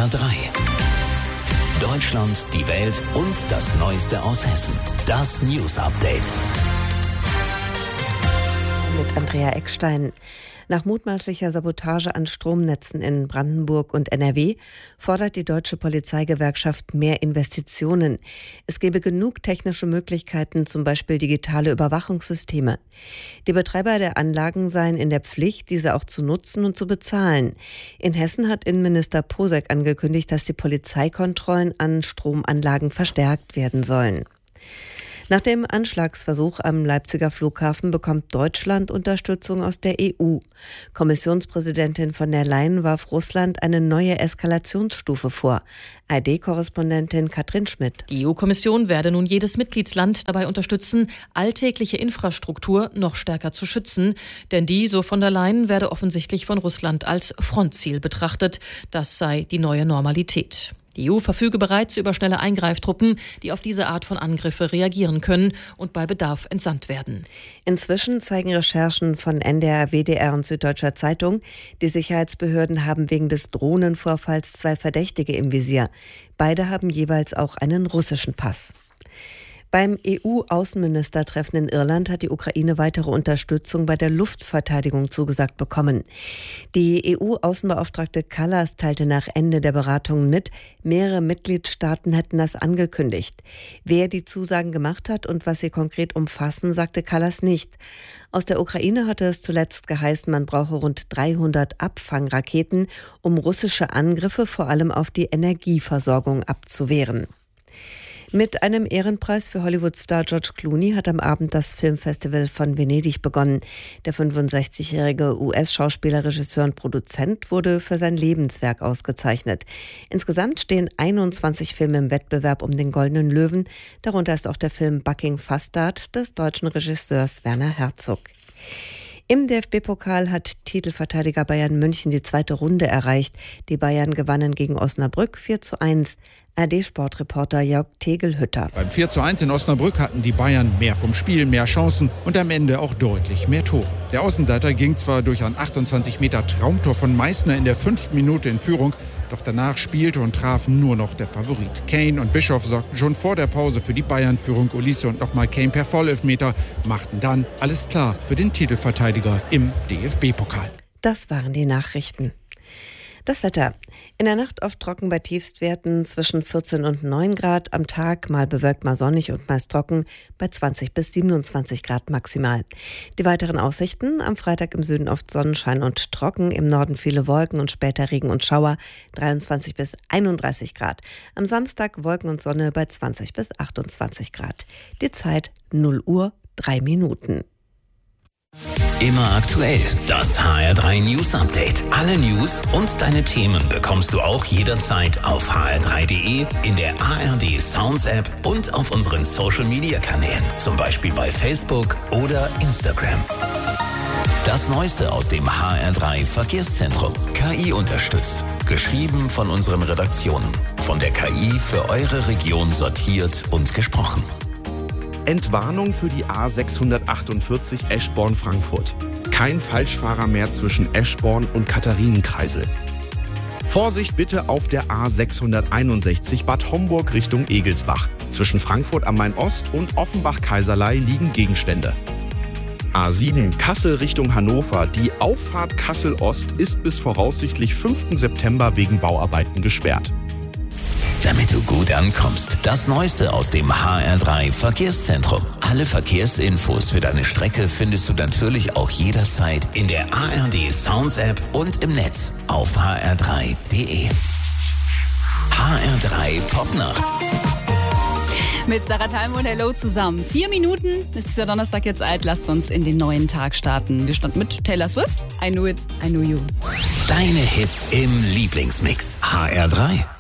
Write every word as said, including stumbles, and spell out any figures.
R drei. Deutschland, die Welt und das Neueste aus Hessen. Das News Update. Mit Andrea Eckstein. Nach mutmaßlicher Sabotage an Stromnetzen in Brandenburg und N R W fordert die Deutsche Polizeigewerkschaft mehr Investitionen. Es gebe genug technische Möglichkeiten, zum Beispiel digitale Überwachungssysteme. Die Betreiber der Anlagen seien in der Pflicht, diese auch zu nutzen und zu bezahlen. In Hessen hat Innenminister Posek angekündigt, dass die Polizeikontrollen an Stromanlagen verstärkt werden sollen. Nach dem Anschlagsversuch am Leipziger Flughafen bekommt Deutschland Unterstützung aus der E U. Kommissionspräsidentin von der Leyen warf Russland eine neue Eskalationsstufe vor. A R D-Korrespondentin Katrin Schmidt. Die E U-Kommission werde nun jedes Mitgliedsland dabei unterstützen, alltägliche Infrastruktur noch stärker zu schützen. Denn die, so von der Leyen, werde offensichtlich von Russland als Frontziel betrachtet. Das sei die neue Normalität. Die E U verfüge bereits über schnelle Eingreiftruppen, die auf diese Art von Angriffe reagieren können und bei Bedarf entsandt werden. Inzwischen zeigen Recherchen von N D R, W D R und Süddeutscher Zeitung, die Sicherheitsbehörden haben wegen des Drohnenvorfalls zwei Verdächtige im Visier. Beide haben jeweils auch einen russischen Pass. Beim E U-Außenministertreffen in Irland hat die Ukraine weitere Unterstützung bei der Luftverteidigung zugesagt bekommen. Die E U-Außenbeauftragte Kallas teilte nach Ende der Beratungen mit, mehrere Mitgliedstaaten hätten das angekündigt. Wer die Zusagen gemacht hat und was sie konkret umfassen, sagte Kallas nicht. Aus der Ukraine hatte es zuletzt geheißen, man brauche rund dreihundert Abfangraketen, um russische Angriffe vor allem auf die Energieversorgung abzuwehren. Mit einem Ehrenpreis für Hollywood-Star George Clooney hat am Abend das Filmfestival von Venedig begonnen. Der fünfundsechzigjährige U S-Schauspieler, Regisseur und Produzent wurde für sein Lebenswerk ausgezeichnet. Insgesamt stehen einundzwanzig Filme im Wettbewerb um den Goldenen Löwen. Darunter ist auch der Film Bucking Fastard des deutschen Regisseurs Werner Herzog. Im D F B-Pokal hat Titelverteidiger Bayern München die zweite Runde erreicht. Die Bayern gewannen gegen Osnabrück vier zu eins. A R D-Sportreporter Jörg Tegelhütter. Beim vier zu eins in Osnabrück hatten die Bayern mehr vom Spiel, mehr Chancen und am Ende auch deutlich mehr Tore. Der Außenseiter ging zwar durch ein achtundzwanzig Meter Traumtor von Meißner in der fünften Minute in Führung, doch danach spielte und traf nur noch der Favorit. Kane und Bischof sorgten schon vor der Pause für die Bayern-Führung. Olise und nochmal Kane per Vollelfmeter machten dann alles klar für den Titelverteidiger im D F B-Pokal. Das waren die Nachrichten. Das Wetter. In der Nacht oft trocken bei Tiefstwerten zwischen vierzehn und neun Grad. Am Tag mal bewölkt, mal sonnig und meist trocken bei zwanzig bis siebenundzwanzig Grad maximal. Die weiteren Aussichten: am Freitag im Süden oft Sonnenschein und trocken, im Norden viele Wolken und später Regen und Schauer, dreiundzwanzig bis einunddreißig Grad. Am Samstag Wolken und Sonne bei zwanzig bis achtundzwanzig Grad. Die Zeit null Uhr drei Minuten. Immer aktuell. Das H R drei News Update. Alle News und deine Themen bekommst du auch jederzeit auf h r drei punkt d e, in der A R D Sounds App und auf unseren Social Media Kanälen. Zum Beispiel bei Facebook oder Instagram. Das Neueste aus dem H R drei Verkehrszentrum. K I unterstützt. Geschrieben von unseren Redaktionen. Von der K I für eure Region sortiert und gesprochen. Entwarnung für die A sechshundertachtundvierzig Eschborn-Frankfurt. Kein Falschfahrer mehr zwischen Eschborn und Katharinenkreisel. Vorsicht bitte auf der A sechshunderteinundsechzig Bad Homburg Richtung Egelsbach. Zwischen Frankfurt am Main-Ost und Offenbach-Kaiserlei liegen Gegenstände. A sieben Kassel Richtung Hannover. Die Auffahrt Kassel-Ost ist bis voraussichtlich fünften September wegen Bauarbeiten gesperrt. Damit du gut ankommst. Das Neueste aus dem H R drei Verkehrszentrum. Alle Verkehrsinfos für deine Strecke findest du natürlich auch jederzeit in der A R D Sounds App und im Netz auf h r drei punkt d e. H R drei Popnacht. Mit Sarah Thalmo und Hello zusammen. Vier Minuten ist dieser Donnerstag jetzt alt. Lasst uns in den neuen Tag starten. Wir starten mit Taylor Swift. I Knew It, I Knew You. Deine Hits im Lieblingsmix. H R drei.